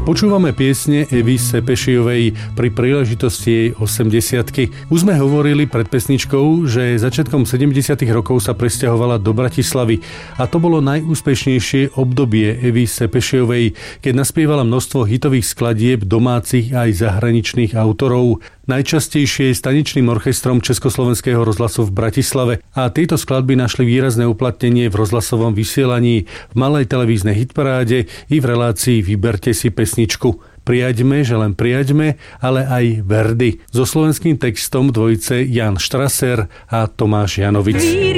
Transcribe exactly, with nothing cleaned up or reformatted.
Počúvame piesne Evy Sepešijovej pri príležitosti jej osemdesiatky. Už sme hovorili pred pesničkou, že začiatkom sedemdesiatych rokov sa presťahovala do Bratislavy a to bolo najúspešnejšie obdobie Evy Sepešijovej, keď naspievala množstvo hitových skladieb domácich aj zahraničných autorov. Najčastejšie staničným orchestrom Československého rozhlasu v Bratislave a tieto skladby našli výrazné uplatnenie v rozhlasovom vysielaní, v malej televíznej hitparáde i v relácii Vyberte si pesničku. Prijaďme, že len prijaďme, ale aj Verdi. So slovenským textom dvojice Jan Štraser a Tomáš Janovic.